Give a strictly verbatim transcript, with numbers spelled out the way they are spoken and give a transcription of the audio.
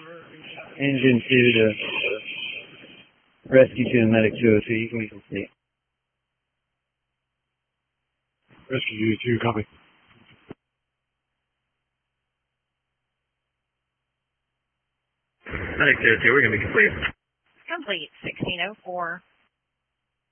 Engine two to Rescue two and Medic two oh two, you can be complete. Rescue two, copy. Medic two oh two, we're going to be complete. Complete, sixteen oh four.